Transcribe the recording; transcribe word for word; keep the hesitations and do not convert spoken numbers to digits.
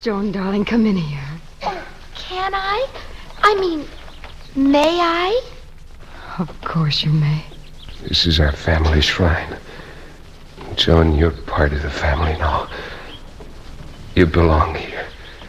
Joan, darling, come in here. Oh, can I? I mean, may I? Of course you may. This is our family shrine. Joan, you're part of the family now. You belong here.